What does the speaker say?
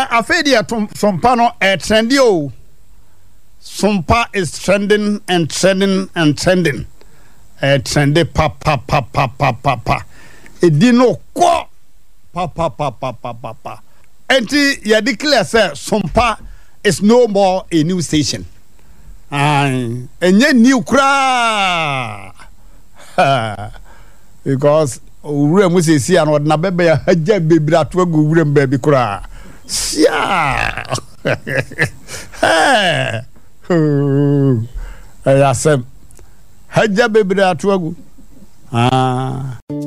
afedia sompa no trendy o. Sompa is trending and trending and trending. Trendy pa. Edino ko pa. Enti ya declare say Sompa is no more a new station. Enye new kra. Because ure mu se si an na bebe ya haja bebira to agu ure mba bi kra. Sia. Ayasem haja bebira to agu.